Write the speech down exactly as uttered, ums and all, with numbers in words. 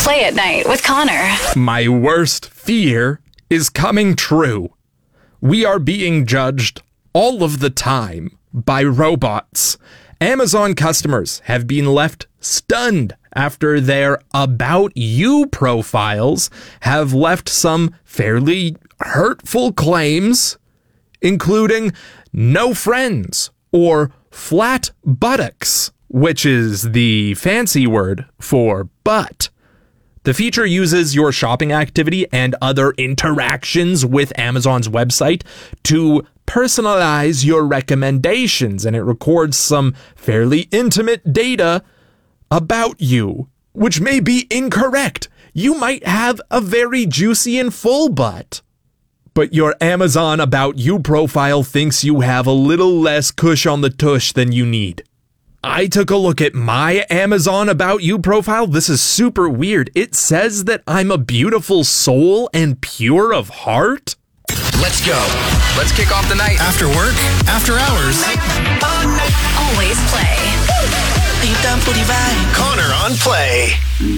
Play at Night with Connor. My worst fear is coming true. We are being judged all of the time by robots. Amazon customers have been left stunned after their About You profiles have left some fairly hurtful claims, including no friends or flat buttocks, which is the fancy word for butt. The feature uses your shopping activity and other interactions with Amazon's website to personalize your recommendations, and it records some fairly intimate data about you, which may be incorrect. You might have a very juicy and full butt, but your Amazon About You profile thinks you have a little less cush on the tush than you need. I took a look at my Amazon About You profile. This is super weird. It says that I'm a beautiful soul and pure of heart. Let's go. Let's kick off the night. After work, after hours. Always play. Connor on Play.